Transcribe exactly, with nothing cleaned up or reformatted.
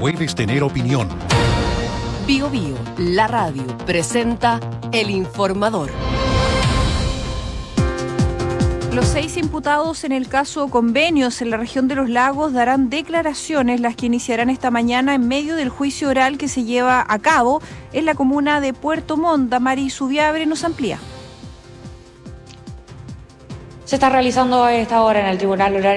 puedes tener opinión. Bio Bio, la radio, presenta El Informador. Los seis imputados en el caso Convenios en la región de Los Lagos darán declaraciones, las que iniciarán esta mañana en medio del juicio oral que se lleva a cabo en la comuna de Puerto Montt. Mari Zubiabre nos amplía. Se está realizando a esta hora en el Tribunal Oral